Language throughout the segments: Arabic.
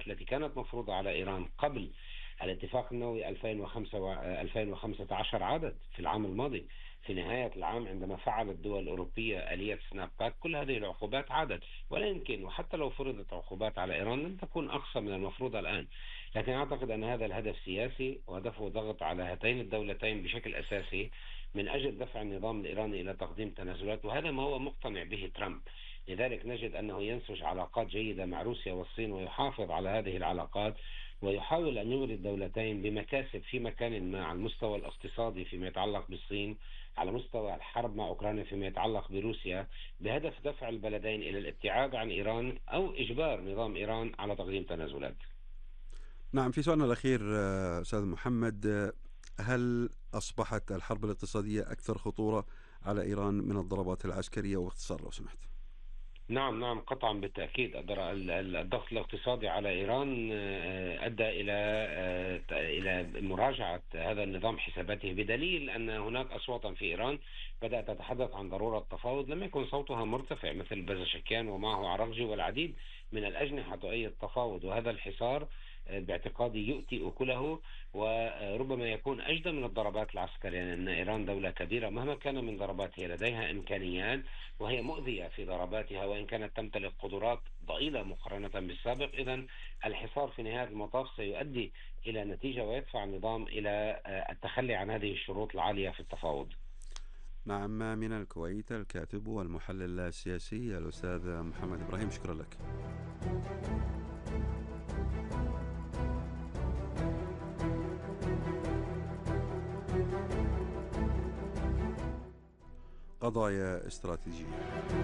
العقوبات التي كانت مفروضة على إيران قبل الاتفاق النووي 2015 عادت في العام الماضي. في نهاية العام عندما فعلت الدول الأوروبية آلية سناب باك كل هذه العقوبات عادت. ولا يمكن، وحتى لو فرضت عقوبات على إيران لن تكون أقصى من المفروض الآن. لكن أعتقد أن هذا الهدف سياسي، وهدفه ضغط على هاتين الدولتين بشكل أساسي من أجل دفع النظام الإيراني إلى تقديم تنازلات، وهذا ما هو مقتنع به ترامب. لذلك نجد أنه ينسج علاقات جيدة مع روسيا والصين ويحافظ على هذه العلاقات، ويحاول أن يغري الدولتين بمكاسب في مكان ما على المستوى الاقتصادي فيما يتعلق بالصين، على مستوى الحرب مع أوكرانيا فيما يتعلق بروسيا، بهدف دفع البلدين إلى الابتعاد عن إيران أو إجبار نظام إيران على تقديم تنازلات. نعم، في سؤالنا الأخير أستاذ محمد، هل أصبحت الحرب الاقتصادية أكثر خطورة على إيران من الضربات العسكرية؟ واختصار لو سمحت. نعم نعم، قطعا بالتأكيد الضغط الاقتصادي على إيران أدى إلى مراجعة هذا النظام حساباته، بدليل أن هناك أصواتا في إيران بدأت تتحدث عن ضرورة التفاوض لم يكن صوتها مرتفع، مثل بزشكيان ومعه عرغجي والعديد من الأجنحة تؤيد التفاوض. وهذا الحصار باعتقادي يؤتي أكله، وربما يكون أجدى من الضربات العسكرية، لأن إيران دولة كبيرة مهما كان من ضربات هي لديها إمكانيات، وهي مؤذية في ضرباتها وإن كانت تمتلك قدرات ضئيلة مقارنة بالسابق. إذن الحصار في نهاية المطاف سيؤدي إلى نتيجة ويدفع النظام إلى التخلي عن هذه الشروط العالية في التفاوض. نعم، من الكويت الكاتب والمحلل السياسي الأستاذ محمد إبراهيم، شكرا لك. قضايا استراتيجية.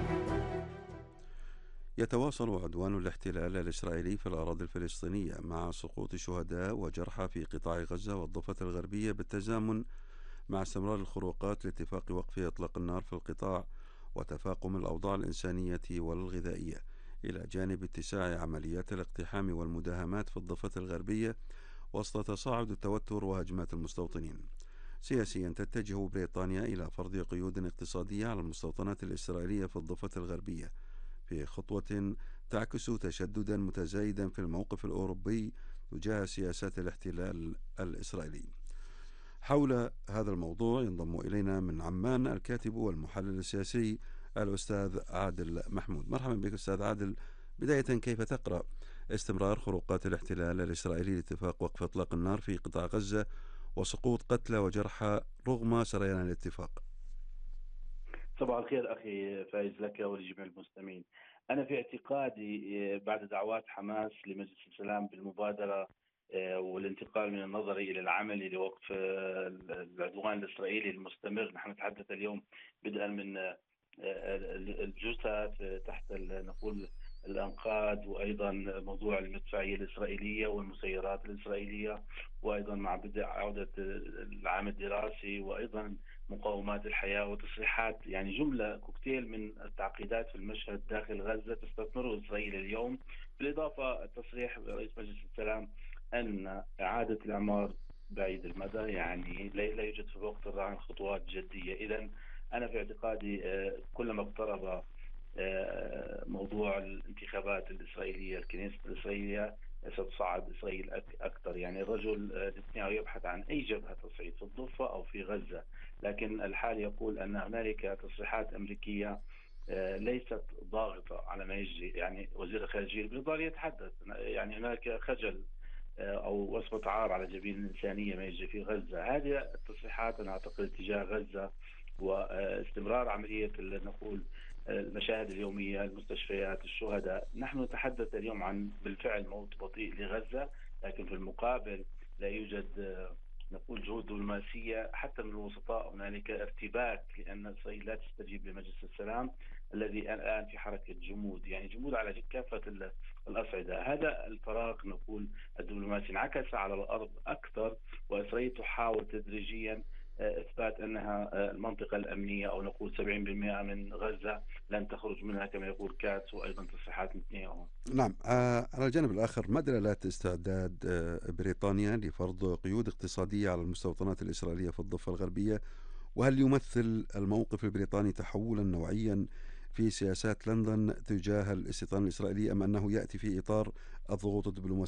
يتواصل عدوان الاحتلال الإسرائيلي في الأراضي الفلسطينية مع سقوط شهداء وجرحى في قطاع غزة والضفة الغربية بالتزامن مع استمرار الخروقات لاتفاق وقف إطلاق النار في القطاع وتفاقم الأوضاع الإنسانية والغذائية، إلى جانب اتساع عمليات الاقتحام والمداهمات في الضفة الغربية وسط تصاعد التوتر وهجمات المستوطنين. سياسيا، تتجه بريطانيا إلى فرض قيود اقتصادية على المستوطنات الإسرائيلية في الضفة الغربية في خطوة تعكس تشددا متزايدا في الموقف الأوروبي تجاه سياسات الاحتلال الإسرائيلي. حول هذا الموضوع ينضم إلينا من عمان الكاتب والمحلل السياسي الأستاذ عادل محمود. مرحبا بك أستاذ عادل. بداية، كيف تقرأ استمرار خروقات الاحتلال الإسرائيلي لاتفاق وقف إطلاق النار في قطاع غزة وسقوط قتلى وجرحى رغم سريان الاتفاق؟ صباح الخير أخي فايز لك ولجميع المستمعين. أنا في اعتقادي بعد دعوات حماس لمجلس السلام بالمبادرة والانتقال من النظري إلى العملي لوقف العدوان الإسرائيلي المستمر، نحن نتحدث اليوم بدءا من الجثث تحت نقول الأنقاض، وأيضا موضوع المدفعية الإسرائيلية والمسيرات الإسرائيلية، وأيضا مع بدء عودة العام الدراسي، وأيضا مقاومات الحياة وتصريحات، يعني جملة كوكتيل من التعقيدات في المشهد داخل غزة تستثمره إسرائيل اليوم. بالإضافة تصريح رئيس مجلس السلام أن إعادة الإعمار بعيد المدى، يعني لا يوجد في الوقت الراهن خطوات جدية. إذن أنا في اعتقادي كلما اقترب موضوع الانتخابات الإسرائيلية، الكنيسة الإسرائيلية ستصعد إسرائيل أكثر. يعني الرجل نتنياهو يبحث عن أي جبهة تصعيد في الضفة أو في غزة، لكن الحال يقول أن هنالك تصريحات أمريكية ليست ضاغطة على ما يجري. يعني وزير الخارجية البريطاني يتحدث، يعني هناك خجل أو وصفة عار على جبين الإنسانية ما يجري في غزة. هذه التصريحات أنا أعتقد اتجاه غزة واستمرار عملية نقول المشاهد اليومية، المستشفيات، الشهداء. نحن نتحدث اليوم عن بالفعل موت بطيء لغزة، لكن في المقابل لا يوجد نقول جهود دبلوماسية حتى من الوسطاء. هنالك ارتباك لأن إسرائيل لا تستجيب لمجلس السلام الذي الآن في حركة جمود، يعني جمود على كافة الأصعدة. هذا الفراغ نقول الدبلوماسي انعكس على الأرض أكثر، وإسرائيل تحاول تدريجيا إثبات أنها المنطقة الأمنية، أو نقول 70% من غزة لن تخرج منها كما يقول كاتس، وأيضا تصريحات نتنياهو. نعم. على الجانب الآخر، ما دلالات استعداد بريطانيا لفرض قيود اقتصادية على المستوطنات الإسرائيلية في الضفة الغربية؟ وهل يمثل الموقف البريطاني تحولا نوعيا في سياسات لندن تجاه الاستيطان الإسرائيلي، أم أنه يأتي في إطار الضغوط الدبلوماسية